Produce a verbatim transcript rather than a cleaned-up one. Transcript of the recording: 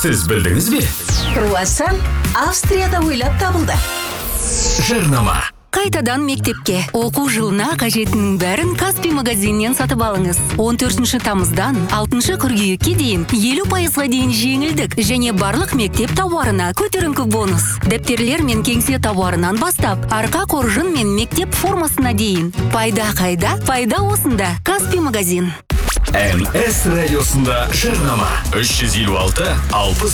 Сіз білдіңіз бе? Круассан Австрияда ойлап табылды. Жарнама. Қайтадан мектепке. Оқу жылына қажетінің бәрін Каспий магазиннен сатып алыңыз. он төртінші тамыздан алтыншы қыркүйекке дейін елу пайызға дейін жеңілдік және барлық мектеп тауарына көтеріңкі бонус. Дәптерлер мен кеңсе тауарынан бастап, арқа қоржын мен мектеп формасына дейін. Пайда қайда? Пайда осында. Каспий магазин. М С радиосында жарнама. үш жүз елу алты алпыс